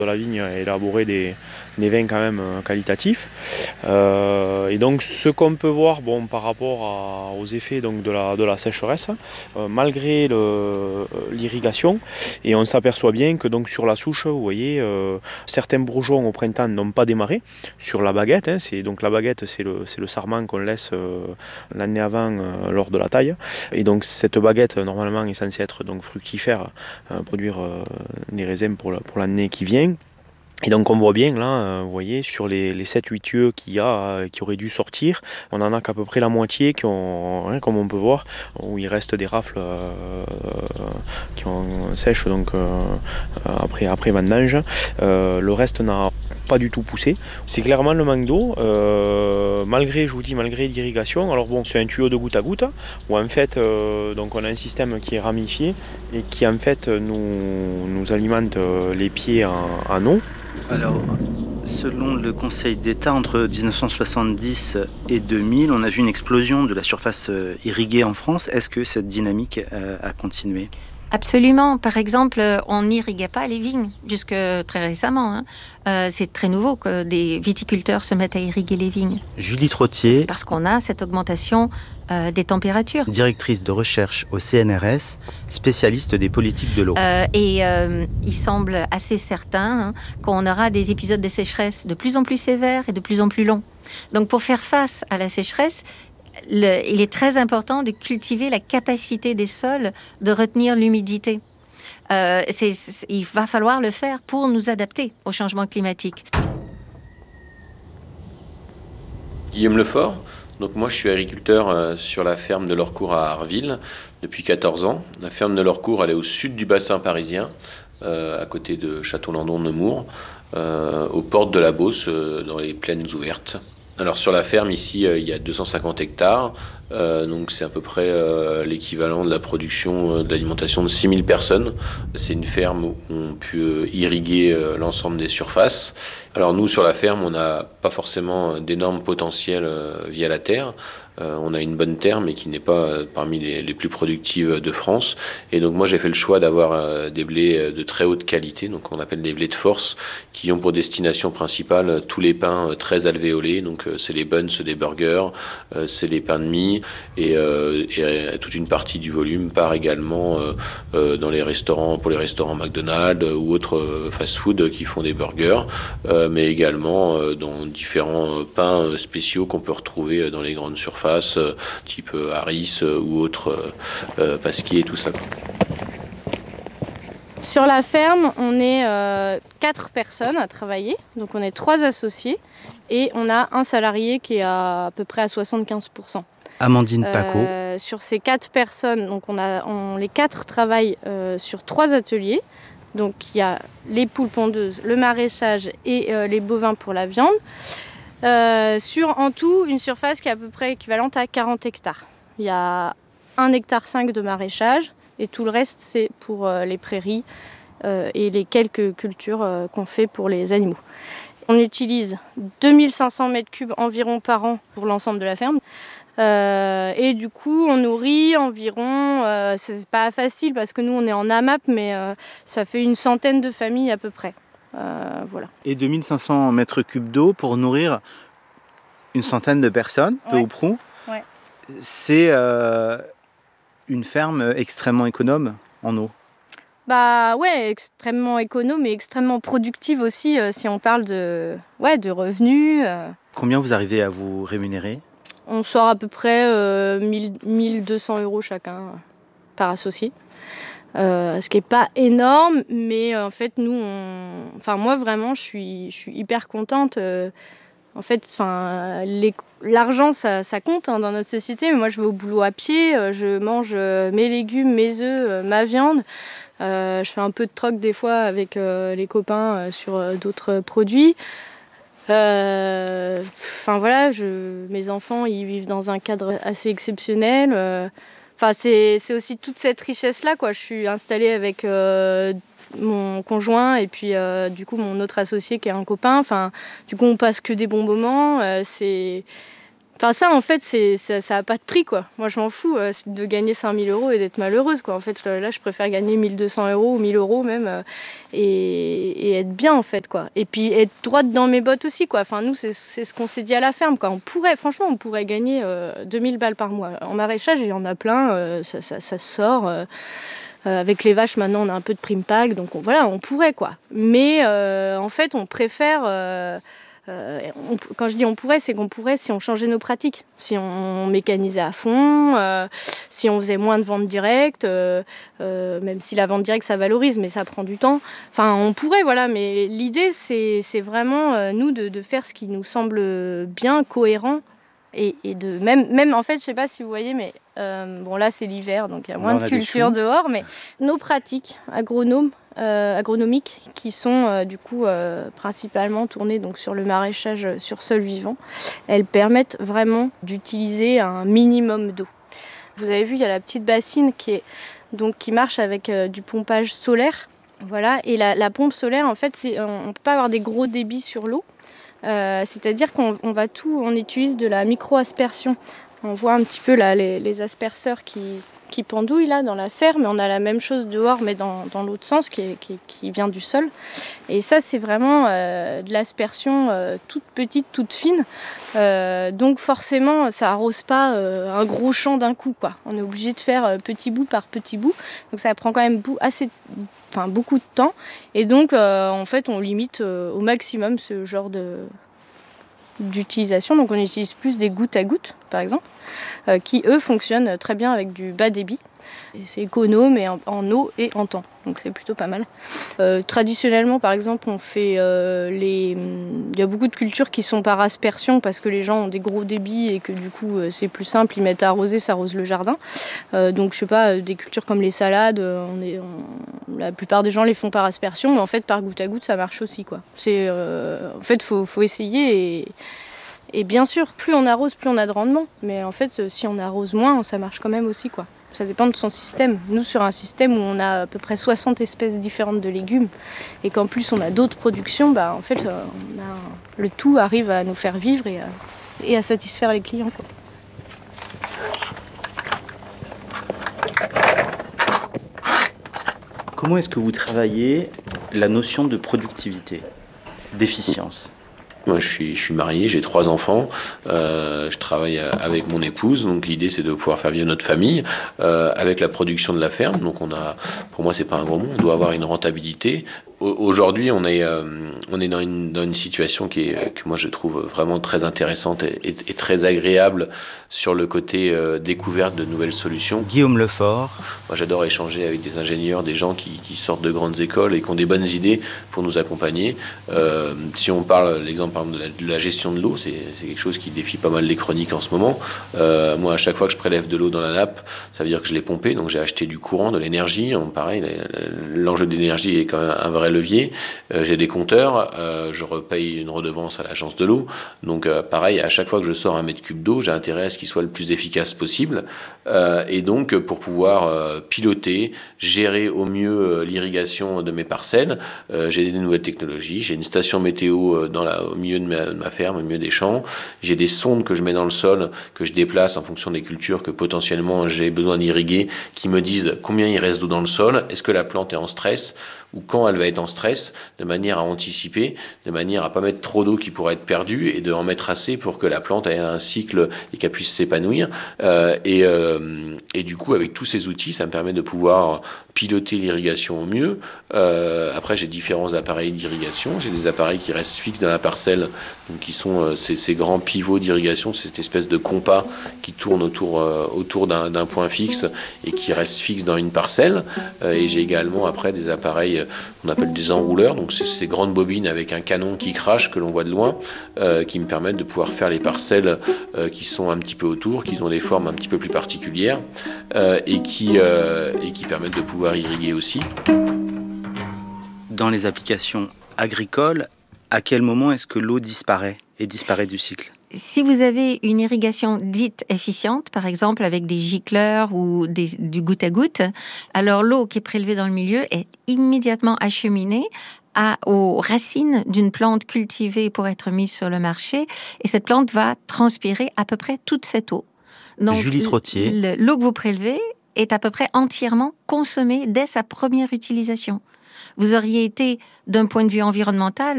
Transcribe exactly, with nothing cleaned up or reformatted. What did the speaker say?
de la vigne et élaborer des, des vins quand même qualitatifs. Euh, et donc ce qu'on peut voir bon, par rapport à, aux effets donc, de, la, de la sécheresse, euh, malgré le, l'irrigation, et on s'aperçoit bien que donc, sur la souche, vous voyez, euh, certains bourgeons au printemps n'ont pas démarré. Sur la baguette, hein, c'est, donc la baguette c'est le, c'est le sarment qu'on laisse euh, l'année avant euh, lors de la taille. Et donc cette baguette normalement est censée être donc, fructifère, euh, produire euh, des raisins pour, pour l'année qui vient. Et donc on voit bien là, vous voyez, sur les, les sept huit yeux qu'il y a, qui auraient dû sortir, on en a qu'à peu près la moitié qui ont, hein, comme on peut voir, où il reste des rafles euh, qui ont sèche donc euh, après, après vendange. Euh, le reste n'a pas du tout poussé. C'est clairement le manque d'eau, euh, malgré, je vous dis, malgré l'irrigation. Alors bon, c'est un tuyau de goutte à goutte, où en fait, euh, donc on a un système qui est ramifié et qui en fait nous, nous alimente les pieds en, en eau. Alors, selon le Conseil d'État, entre dix-neuf cent soixante-dix et deux mille, on a vu une explosion de la surface irriguée en France. Est-ce que cette dynamique a continué ? Absolument. Par exemple, on n'irriguait pas les vignes jusque très récemment. Hein. Euh, c'est très nouveau que des viticulteurs se mettent à irriguer les vignes. Julie Trottier. C'est parce qu'on a cette augmentation euh, des températures. Directrice de recherche au C N R S, spécialiste des politiques de l'eau. Euh, et euh, il semble assez certain hein, qu'on aura des épisodes de sécheresse de plus en plus sévères et de plus en plus longs. Donc pour faire face à la sécheresse, Le, il est très important de cultiver la capacité des sols de retenir l'humidité. Euh, c'est, c'est, il va falloir le faire pour nous adapter au changement climatique. Guillaume Lefort, donc moi je suis agriculteur euh, sur la ferme de l'Orcourt à Arville depuis quatorze ans. La ferme de l'Orcourt, elle est au sud du bassin parisien, euh, à côté de Château-Landon-Nemours, euh, aux portes de la Beauce, euh, dans les plaines ouvertes. Alors sur la ferme ici, euh, il y a deux cent cinquante hectares, euh, donc c'est à peu près euh, l'équivalent de la production euh, de l'alimentation de six mille personnes. C'est une ferme où on peut irriguer euh, l'ensemble des surfaces. Alors nous sur la ferme, on n'a pas forcément d'énormes potentiels euh, via la terre. Euh, on a une bonne terre, mais qui n'est pas euh, parmi les, les plus productives de France. Et donc moi j'ai fait le choix d'avoir euh, des blés de très haute qualité, donc on appelle des blés de force, qui ont pour destination principale euh, tous les pains euh, très alvéolés. Donc euh, c'est les buns des burgers, euh, c'est les pains de mie, et, euh, et euh, toute une partie du volume part également euh, euh, dans les restaurants, pour les restaurants McDonald's euh, ou autres euh, fast-food qui font des burgers, euh, mais également euh, dans différents euh, pains spéciaux qu'on peut retrouver dans les grandes surfaces, euh, type euh, Harris euh, ou autres euh, euh, Pasquier et tout ça. Sur la ferme, on est euh, quatre personnes à travailler, donc on est trois associés et on a un salarié qui est à, à peu près à soixante-quinze pour cent. Amandine Paco. Euh, sur ces quatre personnes, donc on a, on, les quatre travaillent euh, sur trois ateliers. Donc il y a les poules pondeuses, le maraîchage et euh, les bovins pour la viande. Euh, sur en tout une surface qui est à peu près équivalente à quarante hectares. Il y a un hectare cinq de maraîchage et tout le reste c'est pour euh, les prairies euh, et les quelques cultures euh, qu'on fait pour les animaux. On utilise deux mille cinq cents mètres cubes environ par an pour l'ensemble de la ferme. Euh, et du coup on nourrit environ, euh, c'est pas facile parce que nous on est en AMAP, mais euh, ça fait une centaine de familles à peu près. Euh, voilà. Et deux mille cinq cents mètres cubes d'eau pour nourrir une centaine de personnes, peu ouais. ou prou. Ouais. C'est euh, une ferme extrêmement économe en eau. Bah ouais, extrêmement économe et extrêmement productive aussi euh, si on parle de, ouais, de revenus. Euh. Combien vous arrivez à vous rémunérer ? On sort à peu près euh, mille deux cents euros chacun euh, par associé. Euh, ce qui n'est pas énorme, mais euh, en fait, nous, on... enfin, moi, vraiment, je suis, je suis hyper contente. Euh, en fait, enfin, les... l'argent, ça, ça compte hein, dans notre société, mais moi, je vais au boulot à pied, euh, je mange euh, mes légumes, mes œufs, euh, ma viande. Euh, je fais un peu de troc des fois avec euh, les copains euh, sur euh, d'autres produits. Enfin euh, voilà, je... mes enfants, ils vivent dans un cadre assez exceptionnel. Euh... Enfin, c'est, c'est aussi toute cette richesse-là, quoi. Je suis installée avec euh, mon conjoint et puis euh, du coup mon autre associé qui est un copain. Enfin, du coup, on passe que des bons moments. Euh, c'est... Enfin, ça, en fait, c'est, ça, ça a pas de prix, quoi. Moi, je m'en fous euh, de gagner cinq mille euros et d'être malheureuse, quoi. En fait, là, je préfère gagner mille deux cents euros ou mille euros même euh, et, et être bien, en fait, quoi. Et puis, être droite dans mes bottes aussi, quoi. Enfin, nous, c'est, c'est ce qu'on s'est dit à la ferme, quoi. On pourrait, franchement, on pourrait gagner euh, deux mille balles par mois. En maraîchage, il y en a plein, euh, ça, ça, ça sort. Euh, euh, avec les vaches, maintenant, on a un peu de prime pack, donc on, voilà, on pourrait, quoi. Mais, euh, en fait, on préfère... Euh, Euh, on, quand je dis on pourrait, c'est qu'on pourrait si on changeait nos pratiques, si on mécanisait à fond, euh, si on faisait moins de ventes directes, euh, euh, même si la vente directe ça valorise, mais ça prend du temps. Enfin, on pourrait, voilà, mais l'idée c'est, c'est vraiment euh, nous de, de faire ce qui nous semble bien, cohérent. Et, et de même, même en fait, je sais pas si vous voyez, mais euh, bon là c'est l'hiver, donc il y a moins Non, de culture dehors, mais nos pratiques agronomes, euh, agronomiques qui sont euh, du coup euh, principalement tournées donc sur le maraîchage sur sol vivant, elles permettent vraiment d'utiliser un minimum d'eau. Vous avez vu, il y a la petite bassine qui est donc qui marche avec euh, du pompage solaire, voilà. Et la, la pompe solaire, en fait, c'est, on ne peut pas avoir des gros débits sur l'eau. Euh, c'est-à-dire qu'on on va tout, on utilise de la micro-aspersion. On voit un petit peu là les, les asperceurs qui, qui pendouillent là dans la serre, mais on a la même chose dehors, mais dans, dans l'autre sens, qui, est, qui, qui vient du sol. Et ça, c'est vraiment euh, de l'aspersion euh, toute petite, toute fine. Euh, donc forcément, ça arrose pas euh, un gros champ d'un coup, quoi. On est obligé de faire euh, petit bout par petit bout. Donc ça prend quand même bout, assez, enfin beaucoup de temps. Et donc, euh, en fait, on limite euh, au maximum ce genre de d'utilisation. Donc on utilise plus des gouttes à gouttes, par exemple, euh, qui eux fonctionnent très bien avec du bas débit. Et c'est économe et en, en eau et en temps, donc c'est plutôt pas mal. Euh, traditionnellement, par exemple, on fait euh, les. Il y a beaucoup de cultures qui sont par aspersion parce que les gens ont des gros débits et que du coup euh, c'est plus simple, ils mettent à arroser, ça arrose le jardin. Euh, donc je sais pas, des cultures comme les salades, on est, on, la plupart des gens les font par aspersion, mais en fait par goutte à goutte ça marche aussi, quoi. C'est, euh, en fait, faut, faut essayer et. Et bien sûr, plus on arrose, plus on a de rendement. Mais en fait, si on arrose moins, ça marche quand même aussi, quoi. Ça dépend de son système. Nous, sur un système où on a à peu près soixante espèces différentes de légumes et qu'en plus on a d'autres productions, bah, en fait, on a, le tout arrive à nous faire vivre et à, et à satisfaire les clients, quoi. Comment est-ce que vous travaillez la notion de productivité, d'efficience ? Moi, je suis, je suis marié, j'ai trois enfants, euh, je travaille avec mon épouse, donc l'idée c'est de pouvoir faire vivre notre famille euh, avec la production de la ferme. Donc on a, pour moi c'est pas un gros mot, on doit avoir une rentabilité. Aujourd'hui, on est, euh, on est dans, une, dans une situation qui est, que moi je trouve vraiment très intéressante et, et, et très agréable sur le côté euh, découverte de nouvelles solutions. Guillaume Lefort. Moi j'adore échanger avec des ingénieurs, des gens qui, qui sortent de grandes écoles et qui ont des bonnes idées pour nous accompagner. Euh, si on parle, l'exemple par exemple, de, la, de la gestion de l'eau, c'est, c'est quelque chose qui défie pas mal les chroniques en ce moment. Euh, moi, à chaque fois que je prélève de l'eau dans la nappe, ça veut dire que je l'ai pompée, donc j'ai acheté du courant, de l'énergie. Pareil, l'enjeu de l'énergie est quand même un vrai levier. Euh, j'ai des compteurs, euh, je repaye une redevance à l'agence de l'eau. Donc euh, pareil, à chaque fois que je sors un mètre cube d'eau, j'ai intérêt à ce qu'il soit le plus efficace possible. Euh, et donc pour pouvoir euh, piloter, gérer au mieux euh, l'irrigation de mes parcelles, euh, j'ai des nouvelles technologies. J'ai une station météo dans la, au milieu de ma, de ma ferme, au milieu des champs. J'ai des sondes que je mets dans le sol, que je déplace en fonction des cultures que potentiellement j'ai besoin d'irriguer, qui me disent combien il reste d'eau dans le sol, est-ce que la plante est en stress ou quand elle va être en stress, de manière à anticiper, de manière à pas mettre trop d'eau qui pourrait être perdue et de en mettre assez pour que la plante ait un cycle et qu'elle puisse s'épanouir. Euh, et, euh, et du coup, avec tous ces outils, ça me permet de pouvoir piloter l'irrigation au mieux. Euh, après, j'ai différents appareils d'irrigation. J'ai des appareils qui restent fixes dans la parcelle, donc qui sont euh, ces, ces grands pivots d'irrigation, cette espèce de compas qui tourne autour, euh, autour d'un, d'un point fixe et qui reste fixe dans une parcelle. Euh, et j'ai également après des appareils on appelle des enrouleurs, donc c'est ces grandes bobines avec un canon qui crache que l'on voit de loin, euh, qui me permettent de pouvoir faire les parcelles euh, qui sont un petit peu autour, qui ont des formes un petit peu plus particulières euh, et, qui, euh, et qui permettent de pouvoir irriguer aussi. Dans les applications agricoles, à quel moment est-ce que l'eau disparaît et disparaît du cycle ? Si vous avez une irrigation dite efficiente, par exemple avec des gicleurs ou des, du goutte à goutte, alors l'eau qui est prélevée dans le milieu est immédiatement acheminée à, aux racines d'une plante cultivée pour être mise sur le marché, et cette plante va transpirer à peu près toute cette eau. Donc, Julie Trottier. l- l'eau que vous prélevez est à peu près entièrement consommée dès sa première utilisation. Vous auriez été, d'un point de vue environnemental,